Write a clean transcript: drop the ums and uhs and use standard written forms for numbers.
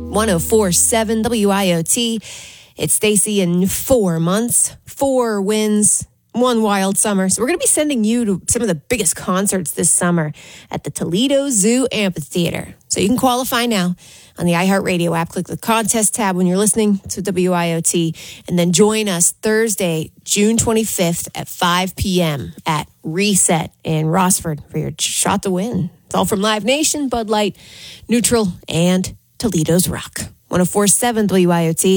104.7 WIOT. It's Stacy in 4 months, 4 wins, 1 wild summer. So we're going to be sending you to some of the biggest concerts this summer at the Toledo Zoo Amphitheater. So you can qualify now on the iHeartRadio app. Click the contest tab when you're listening to WIOT, and then join us Thursday, June 25th at 5 p.m. at Reset in Rossford for your shot to win. It's all from Live Nation, Bud Light, Neutral, and Toledo's Rock. 104.7 WIOT.